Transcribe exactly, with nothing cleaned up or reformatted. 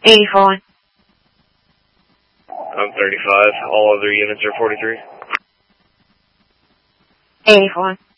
eighty-four. I'm thirty-five. All other units are forty-three. eighty-four.